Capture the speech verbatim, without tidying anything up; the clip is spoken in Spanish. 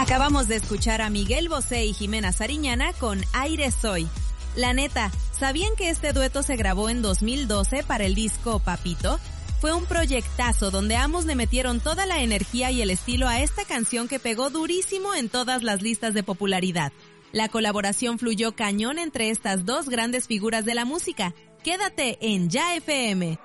Acabamos de escuchar a Miguel Bosé y Jimena Sariñana con Aire Soy. La neta, ¿sabían que este dueto se grabó en dos mil doce para el disco Papito? Fue un proyectazo donde ambos le metieron toda la energía y el estilo a esta canción que pegó durísimo en todas las listas de popularidad. La colaboración fluyó cañón entre estas dos grandes figuras de la música. Quédate en Ya F M.